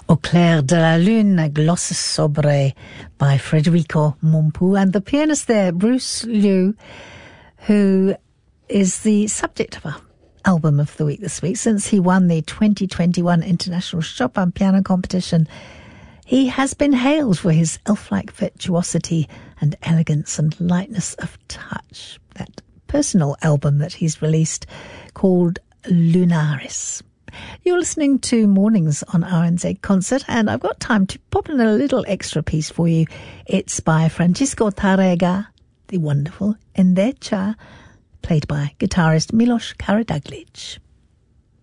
Au clair de la lune, Gloss sobre by Federico Mompu, and the pianist there, Bruce Liu, who is the subject of our album of the week this week. Since he won the 2021 International Chopin Piano Competition, he has been hailed for his elf-like virtuosity and elegance and lightness of touch. That personal album that he's released called Lunaris. You're listening to Mornings on RNZ Concert, and I've got time to pop in a little extra piece for you. It's by Francisco Tárrega, the wonderful Endecha, played by guitarist Milos Karaduglic.